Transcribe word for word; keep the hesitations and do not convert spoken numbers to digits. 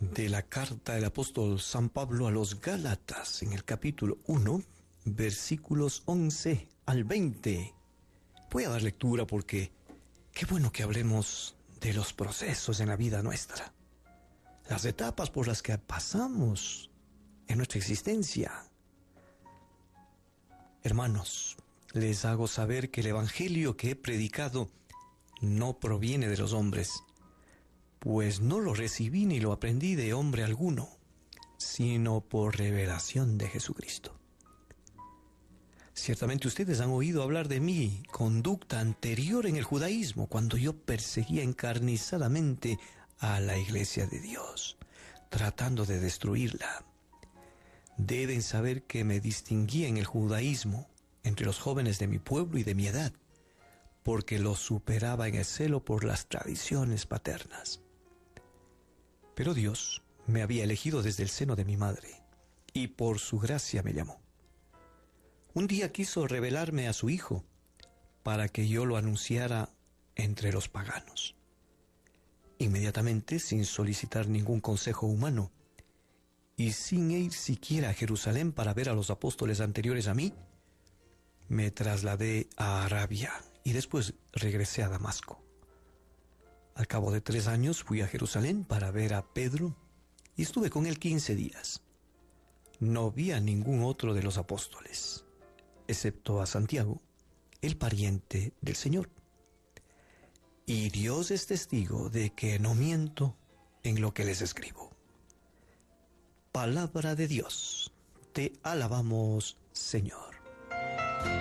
de la carta del apóstol San Pablo a los Gálatas, en el capítulo uno, versículos once al veinte. Voy a dar lectura porque qué bueno que hablemos de los procesos en la vida nuestra, las etapas por las que pasamos en nuestra existencia. Hermanos, les hago saber que el evangelio que he predicado no proviene de los hombres, pues no lo recibí ni lo aprendí de hombre alguno, sino por revelación de Jesucristo. Ciertamente ustedes han oído hablar de mi conducta anterior en el judaísmo, cuando yo perseguía encarnizadamente a la iglesia de Dios, tratando de destruirla. Deben saber que me distinguía en el judaísmo entre los jóvenes de mi pueblo y de mi edad, porque los superaba en el celo por las tradiciones paternas. Pero Dios me había elegido desde el seno de mi madre, y por su gracia me llamó. Un día quiso revelarme a su Hijo, para que yo lo anunciara entre los paganos. Inmediatamente, sin solicitar ningún consejo humano, y sin ir siquiera a Jerusalén para ver a los apóstoles anteriores a mí, me trasladé a Arabia y después regresé a Damasco. Al cabo de tres años fui a Jerusalén para ver a Pedro y estuve con él quince días. No vi a ningún otro de los apóstoles, excepto a Santiago, el pariente del Señor. Y Dios es testigo de que no miento en lo que les escribo. Palabra de Dios, te alabamos, Señor.